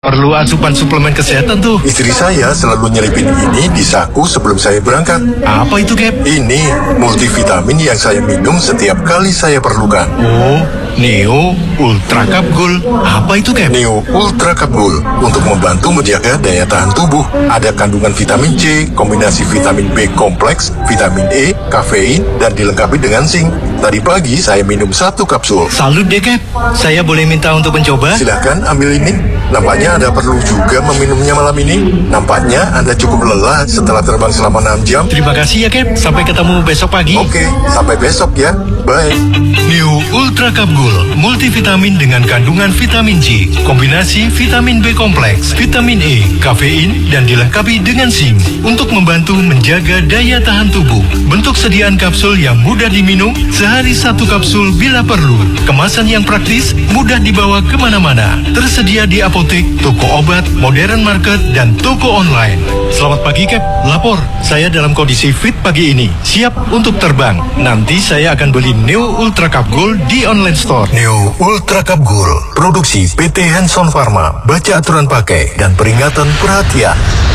Perlu asupan suplemen kesehatan tuh. Istri saya selalu nyelipin ini di saku sebelum saya berangkat. Apa itu, Cap? Ini multivitamin yang saya minum setiap kali saya perlukan. Oh, Neo Ultra Cap Gold. Apa itu, Cap? Neo Ultra Cap Gold untuk membantu menjaga daya tahan tubuh. Ada kandungan vitamin C, kombinasi vitamin B kompleks, vitamin E, kafein, dan dilengkapi dengan zinc. Tadi pagi saya minum 1 kapsul. Salut deh, Cap. Saya boleh minta untuk mencoba? Silahkan ambil ini. Nampaknya Anda perlu juga meminumnya malam ini. Nampaknya Anda cukup lelah setelah terbang selama 6 jam. Terima kasih ya, Cap. Sampai ketemu besok pagi. Oke, sampai besok ya. Bye. Neo Ultra Cap Gold, multivitamin dengan kandungan vitamin C, kombinasi vitamin B kompleks, vitamin E, kafein, dan dilengkapi dengan zinc untuk membantu menjaga daya tahan tubuh. Bentuk sediaan kapsul yang mudah diminum, sehari 1 kapsul bila perlu. Kemasan yang praktis, mudah dibawa kemana-mana. Tersedia di apotek, toko obat, modern market, dan toko online. Selamat pagi, Cap. Lapor, saya dalam kondisi fit pagi ini, siap untuk terbang. Nanti saya akan beli Neo Ultra Cap Gold di online store. Neo Ultra Cap Gold, produksi PT Hanson Pharma. Baca aturan pakai dan peringatan perhatian.